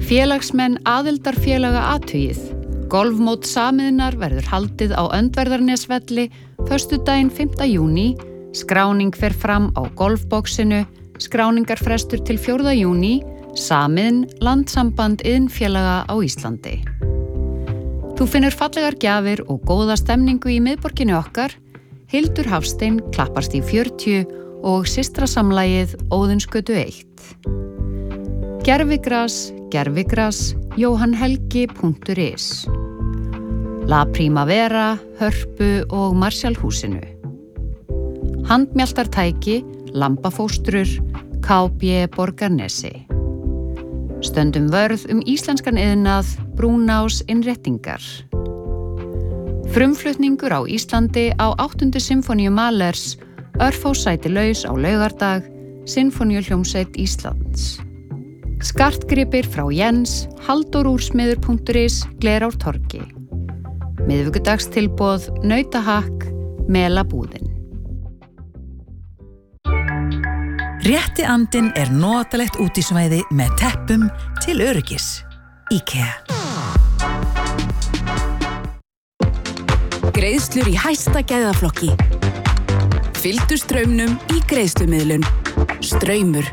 Félagsmenn aðildarfélaga athugið. Golfmót samiðnar verður haldið á Öndverðarnesvelli föstudaginn 5. júní. Skráning fer fram á golfboxinu. Skráningarfrestur til 4. júní. Samiðn Landssamband iðnfélaga á Íslandi. Þú finnur fallegar gjafir og góða stemningu í miðborginni okkar. Hildur Hafstein Klapparstíg 40 og systrasamlagið Óðinsgötu 1. Gervigras, johannhelgi.is. La Primavera, Hörpu og Marshallhúsinu. Handmjaltartæki, lambafóstrur, KB Borgarnesi. Stöndum vörð íslenskan iðnað, Brúnás innréttingar. Frumflutningur á Íslandi á 8. symfóníu Mahlers, örfá sæti laus á laugardag, Sinfóníuhljómsveit Íslands. Skartgripir frá Jens, halldórúrsmiður.is, Glerártorgi. Miðvikudagstilboð, nautahakk, Melabúðin. Rétti andinn notalegt útisvæði með teppum til öryggis. IKEA. Greiðslur í hæsta gæðaflokki. Fylgdu straumnum í greiðslumiðlun. Straumur.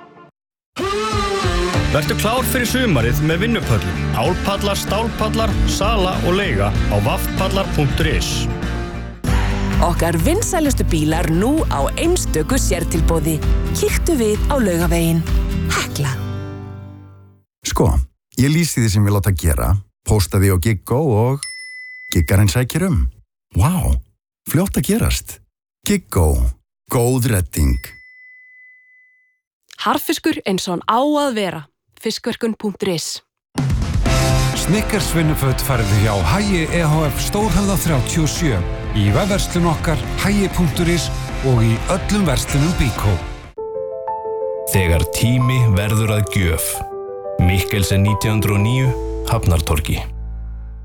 Vertu klár fyrir sumarið með vinnupöllum. Álpallar, stálpallar, sala og leiga á vaffpallar.is. Okkar vinsælustu bílar nú á einstöku sértilboði. Kíktu við á Laugaveginn. Hekla. Sko, ég lýsi því sem við láta gera, pósta því á Giggó og giggarinn sækir Vá, fljótt að gerast. Giggó, góð redding. Harðfiskur eins og hann á að vera. Fiskverkun.is. Snickers vinnuföt færðu hjá Hagi EHF Stórhöfða 37 í vefverslun okkar hagi.is og í öllum verslunum Byko. Þegar tími verður að gjöf. Mikkelsen 1909, Hafnartorgi.